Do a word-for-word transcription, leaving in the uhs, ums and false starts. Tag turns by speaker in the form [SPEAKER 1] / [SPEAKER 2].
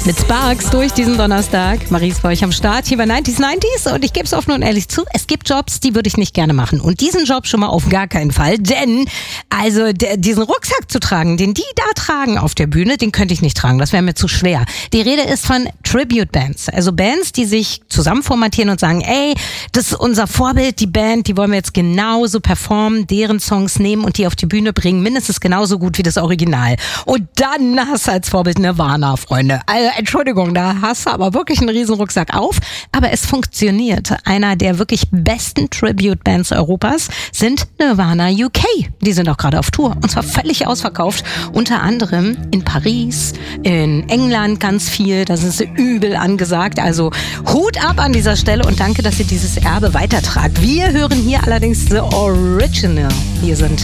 [SPEAKER 1] Mit Sparks durch diesen Donnerstag. Marie ist bei euch am Start hier bei neunzig neunzig und ich gebe es offen und ehrlich zu, es gibt Jobs, die würde ich nicht gerne machen. Und diesen Job schon mal auf gar keinen Fall, denn also der, diesen Rucksack zu tragen, den die da tragen auf der Bühne, den könnte ich nicht tragen, das wäre mir zu schwer. Die Rede ist von Tribute Bands, also Bands, die sich zusammen formatieren und sagen, ey, das ist unser Vorbild, die Band, die wollen wir jetzt genauso performen, deren Songs nehmen und die auf die Bühne bringen, mindestens genauso gut wie das Original. Und dann hast du als Vorbild Nirvana, Freunde. Also Entschuldigung, da hast du aber wirklich einen riesen Rucksack auf, aber es funktioniert. Einer der wirklich besten Tribute-Bands Europas sind Nirvana U K. Die sind auch gerade auf Tour und zwar völlig ausverkauft. Unter anderem in Paris, in England ganz viel. Das ist übel angesagt. Also Hut ab an dieser Stelle und danke, dass ihr dieses Erbe weitertragt. Wir hören hier allerdings The Original. Hier sind